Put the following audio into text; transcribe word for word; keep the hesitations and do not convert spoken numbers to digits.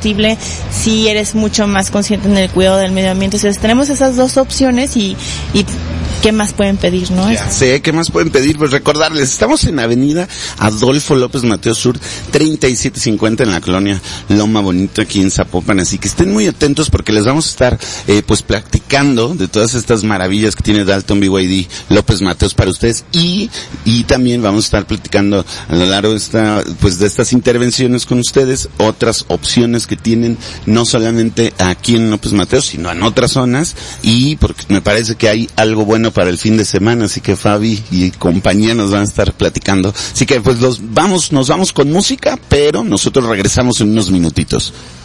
combustible, si eres mucho más consciente en el cuidado del medio ambiente. Entonces tenemos esas dos opciones y, y ¿qué más pueden pedir, no? Ya sé, ¿qué más pueden pedir? Pues recordarles, estamos en Avenida Adolfo López Mateos Sur, treinta y siete cincuenta en la colonia Loma Bonito, aquí en Zapopan, así que estén muy atentos porque les vamos a estar, eh, pues platicando de todas estas maravillas que tiene Dalton B Y D López Mateos para ustedes y, y también vamos a estar platicando a lo largo de esta, pues de estas intervenciones con ustedes, otras opciones que tienen, no solamente aquí en López Mateos, sino en otras zonas, y porque me parece que hay algo bueno para el fin de semana, así que Fabi y compañía nos van a estar platicando. Así que pues los vamos, nos vamos con música, pero nosotros regresamos en unos minutitos.